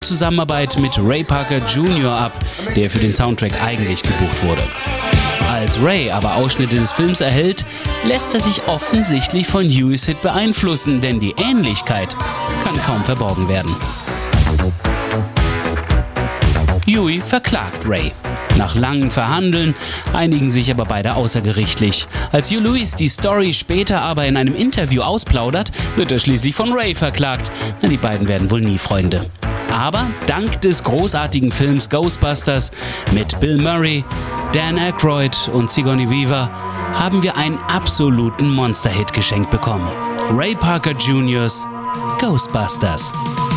Zusammenarbeit mit Ray Parker Jr. ab, der für den Soundtrack eigentlich gebucht wurde. Als Ray aber Ausschnitte des Films erhält, lässt er sich offensichtlich von Hueys Hit beeinflussen, denn die Ähnlichkeit kann kaum verborgen werden. Huey verklagt Ray. Nach langem Verhandeln einigen sich aber beide außergerichtlich. Als Hugh Lewis die Story später aber in einem Interview ausplaudert, wird er schließlich von Ray verklagt. Die beiden werden wohl nie Freunde. Aber dank des großartigen Films Ghostbusters mit Bill Murray, Dan Aykroyd und Sigourney Weaver haben wir einen absoluten Monster-Hit geschenkt bekommen. Ray Parker Jr.'s Ghostbusters.